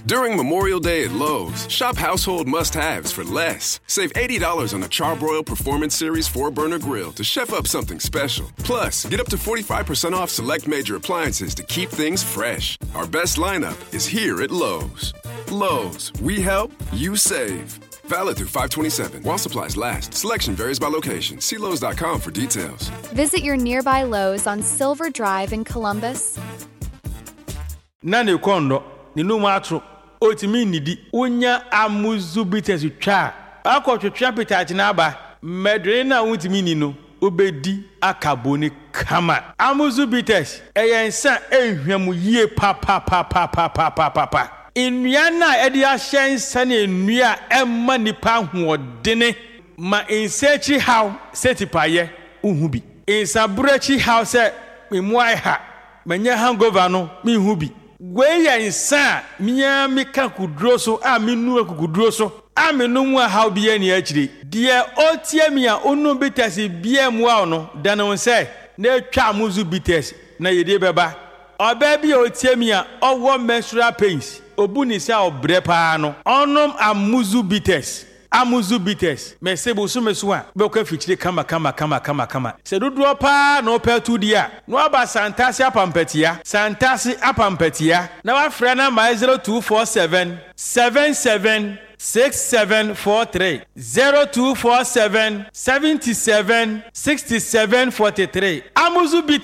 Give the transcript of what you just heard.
During Memorial Day at Lowe's, shop household must-haves for less. Save $80 on a Charbroil Performance Series 4-burner grill to chef up something special. Plus, get up to 45% off select major appliances to keep things fresh. Our best lineup is here at Lowe's. Lowe's, we help, you save. Valid through 5/27. While supplies last. Selection varies by location. See Lowe's.com for details. Visit your nearby Lowe's on Silver Drive in Columbus. Nani kondo ni numatro otimi nidi unya amuzubites twa akotwetwa pitachi na aba medre na utimi ni no obedi akaboni kama amuzubites eyensa ehwam yie pa Inua na edi ahyensa na enua emma nipa hoodene ma insechi how setipaye uhubi insabrechi how se memuai ha manya hangover no mi hubi gweya insa miya mika kudro so aminu akudro so aminu mu how biye ni achire de otie mi a onu bitasi biye mu a no danon se na twa muzu bites na yede beba oba bi otie mi a owo menstrual pains obuni se obre pa no onom amuzu bites mesebo so meso a be ko fichire kama se dodo pa no petu dia no aba santasi apampatia na wa frɛ na ma 0247 77 6743 0247 77 6743 amuzu bites